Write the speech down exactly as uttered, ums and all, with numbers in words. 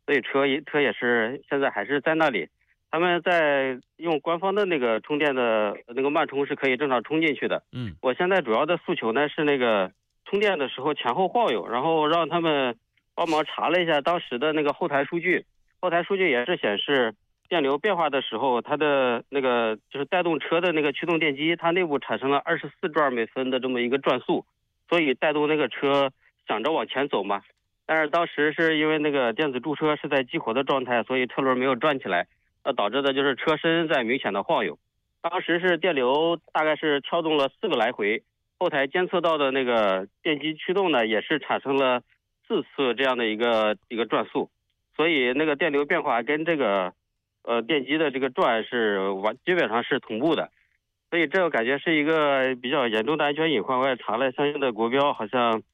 所以车也车也是现在还是在那里。他们在用官方的那个充电的那个慢充是可以正常充进去的。 嗯， 我现在主要的诉求呢是那个充电的时候前后晃悠，然后让他们帮忙查了一下当时的那个后台数据，后台数据也是显示电流变化的时候，它的那个就是带动车的那个驱动电机，它内部产生了二十四转每分的这么一个转速，所以带动那个车想着往前走嘛。但是当时是因为那个电子驻车是在激活的状态，所以车轮没有转起来，呃，导致的就是车身在明显的晃悠。当时是电流大概是跳动了四个来回，后台监测到的那个电机驱动呢，也是产生了四次这样的一个一个转速，所以那个电流变化跟这个呃电机的这个转是完基本上是同步的。所以这个感觉是一个比较严重的安全隐患。我也查了相应的国标，好像